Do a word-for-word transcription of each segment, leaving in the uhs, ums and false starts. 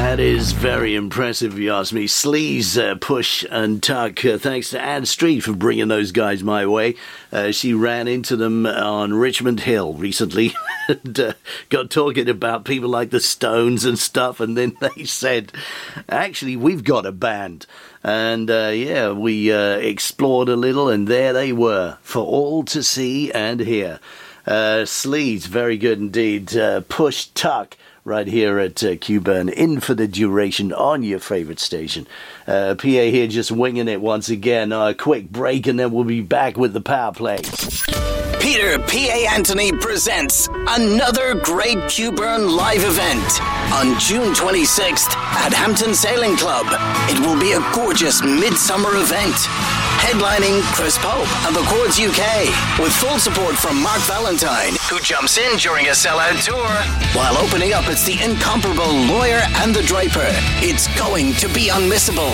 That is very impressive, if you ask me. Sleaze, uh, Push and Tuck. Uh, thanks to Anne Street for bringing those guys my way. Uh, she ran into them on Richmond Hill recently and uh, got talking about people like the Stones and stuff. And then they said, actually, we've got a band. And, uh, yeah, we uh, explored a little, and there they were for all to see and hear. Uh, Sleaze, very good indeed. Uh, Push, Tuck. Right here at uh, Q-Burn, in for the duration on your favourite station. Uh, P A here just winging it once again. A uh, quick break and then we'll be back with the power play. Peter P A Anthony presents another great Q-Burn live event on June twenty-sixth at Hampton Sailing Club. It will be a gorgeous midsummer event. Headlining Chris Pope of the Chords U K, with full support from Mark Valentine, who jumps in during a sellout tour. While opening up, it's the incomparable Lawyer and the Draper. It's going to be unmissable.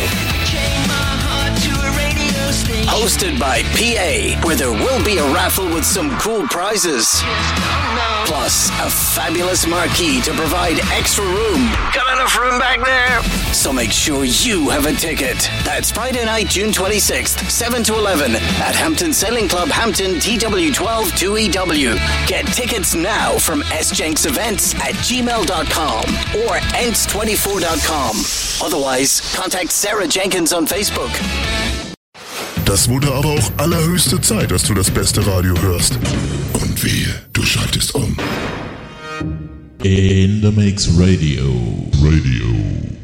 Hosted by P A, where there will be a raffle with some cool prizes. Plus, a fabulous marquee to provide extra room. Got enough room back there? So make sure you have a ticket. That's Friday night, June twenty-sixth, seven to eleven at Hampton Sailing Club, Hampton, T W twelve two E W. Get tickets now from s jenks events at gmail dot com or ents twenty-four dot com. Otherwise, contact Sarah Jenkins on Facebook. Das wurde aber auch allerhöchste Zeit, dass du das beste Radio hörst. Und wehe, du schaltest um. In the Mix Radio. Radio.